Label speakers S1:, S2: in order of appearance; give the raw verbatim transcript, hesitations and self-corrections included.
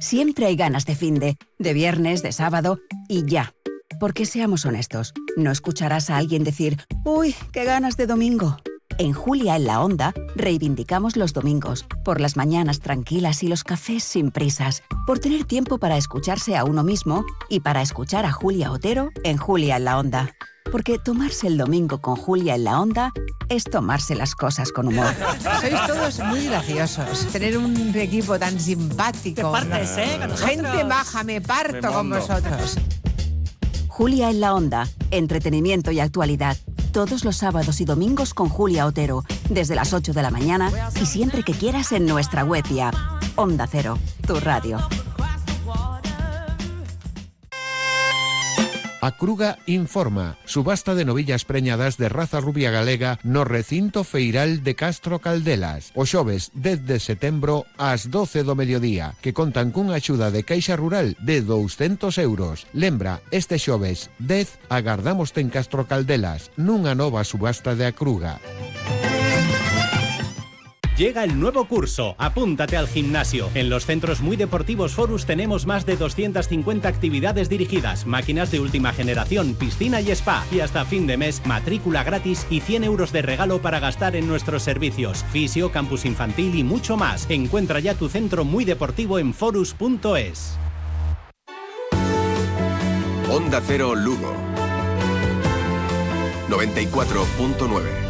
S1: Siempre hay ganas de finde, de viernes, de sábado y ya. Porque seamos honestos, no escucharás a alguien decir «Uy, qué ganas de domingo». En Julia en la Onda reivindicamos los domingos, por las mañanas tranquilas y los cafés sin prisas, por tener tiempo para escucharse a uno mismo y para escuchar a Julia Otero en Julia en la Onda. Porque tomarse el domingo con Julia en la Onda es tomarse las cosas con humor.
S2: Sois todos muy graciosos. Tener un equipo tan simpático.
S3: Te partes, ¿eh? Con nosotros.
S2: Gente baja, me parto con vosotros.
S1: Julia en la Onda, entretenimiento y actualidad. Todos los sábados y domingos con Julia Otero, desde las ocho de la mañana y siempre que quieras en nuestra web y app. Onda Cero, tu radio.
S4: Acruga informa. Subasta de novillas preñadas de raza rubia galega no recinto feiral de Castro Caldelas. O xoves dez de setembro ás doce do mediodía, que contan cunha axuda de Caixa Rural de douscentos euros. Lembra, este xoves dez agardámoste en Castro Caldelas, nunha nova subasta de Acruga.
S5: Llega el nuevo curso, apúntate al gimnasio. En los centros muy deportivos Forus tenemos más de doscientas cincuenta actividades dirigidas, máquinas de última generación, piscina y spa. Y hasta fin de mes, matrícula gratis y cien euros de regalo para gastar en nuestros servicios. Fisio, campus infantil y mucho más. Encuentra ya tu centro muy deportivo en forus punto es.
S6: Onda Cero Lugo noventa y cuatro punto nueve.